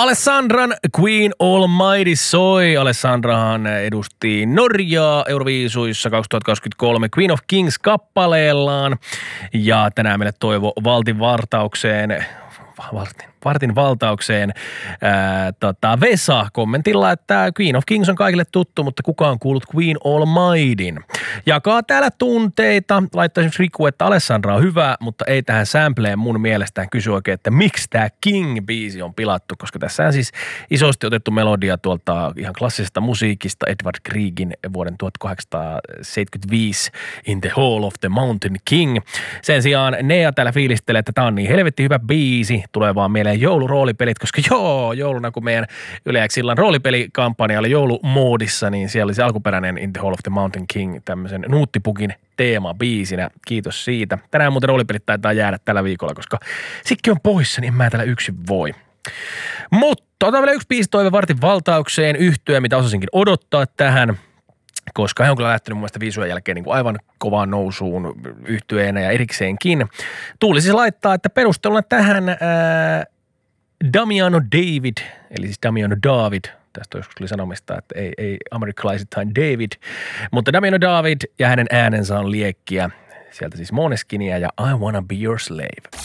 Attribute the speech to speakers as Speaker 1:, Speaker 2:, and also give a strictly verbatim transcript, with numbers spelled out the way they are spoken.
Speaker 1: Alessandran Queen Almighty soi. Alessandrahan edusti Norjaa Euroviisuissa kaksituhattakaksikymmentäkolme Queen of Kings -kappaleellaan. Ja tänään meille toivo Valtin vartaukseen, Valtin, Vartin valtaukseen ää, tota, Vesa kommentilla, että Queen of Kings on kaikille tuttu, mutta kuka on kuullut Queen Almightyn? Jakaa täällä tunteita. Laittaa esimerkiksi Riku, että Alessandra on hyvä, mutta ei tähän sampleen mun mielestään kysy oikein, että miksi tämä King-biisi on pilattu, koska tässä on siis isosti otettu melodia tuolta ihan klassisesta musiikista Edvard Griegin vuoden tuhatkahdeksansataaseitsemänkymmentäviisi In the Hall of the Mountain King. Sen sijaan Nea täällä fiilistelee, että tämä on niin helvetti hyvä biisi, tulee vaan mieleen jouluroolipelit, koska joo, jouluna kun meidän Yle X illan roolipelikampanja oli joulumoodissa, niin siellä oli se alkuperäinen In the Hall of the Mountain King tämmöisen nuuttipukin teemabiisinä. Kiitos siitä. Tänään muuten roolipelit taitaa jäädä tällä viikolla, koska Sikki on poissa, niin mä täällä yksin voi. Mutta otan vielä yksi biisi toive Vartin valtaukseen, yhtyä, mitä osasinkin odottaa tähän, koska he on kyllä lähtenyt mun mielestä viisujen jälkeen niin kuin aivan kovaan nousuun yhtyeenä ja erikseenkin. Tuuli siis laittaa, että perusteluna tähän ää, Damiano David, eli siis Damiano David, tästä joskus oli sanomista, että ei, ei amerikkalaisittain David, mutta Damiano David ja hänen äänensä on liekkiä. Sieltä siis Måneskinia ja I Wanna Be Your Slave.